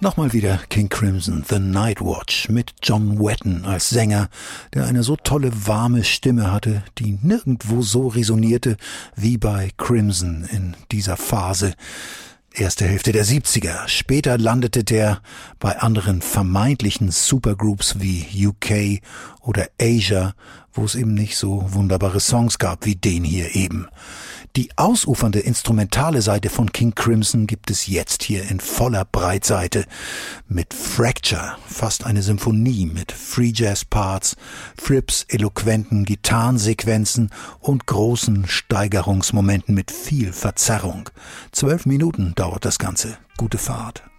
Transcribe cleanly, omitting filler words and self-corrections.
Nochmal wieder King Crimson, The Night Watch mit John Wetton als Sänger, der eine so tolle, warme Stimme hatte, die nirgendwo so resonierte wie bei Crimson in dieser Phase. Erste Hälfte der 70er. Später landete der bei anderen vermeintlichen Supergroups wie UK oder Asia, wo es eben nicht so wunderbare Songs gab wie den hier eben. Die ausufernde instrumentale Seite von King Crimson gibt es jetzt hier in voller Breitseite mit Fracture, fast eine Symphonie mit Free Jazz Parts, Fripp's eloquenten Gitarrensequenzen und großen Steigerungsmomenten mit viel Verzerrung. 12 Minuten dauert das Ganze. Gute Fahrt.